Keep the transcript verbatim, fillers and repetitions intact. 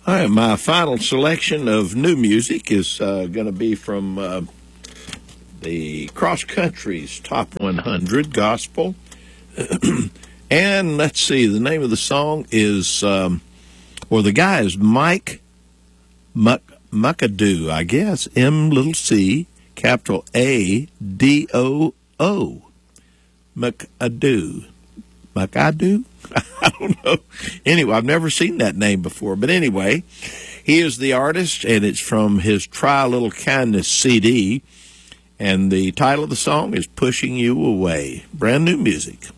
All right, my final selection of new music is uh, going to be from uh, the Cross Country's Top one hundred Gospel. And let's see, the name of the song is, um, or the guy is Mike Muck, McAdoo, I guess, M little c, capital A, D O O. McAdoo. McAdoo? I don't know. Anyway, I've never seen that name before. But anyway, he is the artist, and it's from his Try a Little Kindness C D. And the title of the song is Pushing You Away. Brand new music.